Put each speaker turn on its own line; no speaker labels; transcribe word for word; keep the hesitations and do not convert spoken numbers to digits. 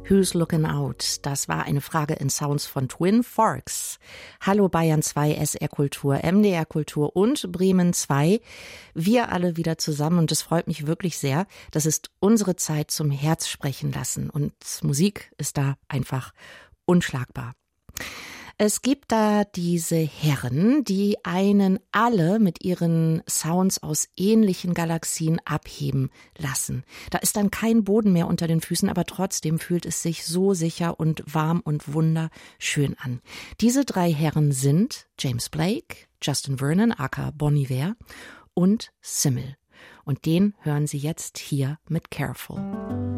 Who's Looking Out? Das war eine Frage in Sounds von Twin Forks. Hallo Bayern zwei, S R Kultur, M D R Kultur und Bremen zwei. Wir alle wieder zusammen und es freut mich wirklich sehr. Das ist unsere Zeit zum Herz sprechen lassen und Musik ist da einfach unschlagbar. Es gibt da diese Herren, die einen alle mit ihren Sounds aus ähnlichen Galaxien abheben lassen. Da ist dann kein Boden mehr unter den Füßen, aber trotzdem fühlt es sich so sicher und warm und wunderschön an. Diese drei Herren sind James Blake, Justin Vernon, aka Bon Iver und Simmel. Und den hören Sie jetzt hier mit Careful.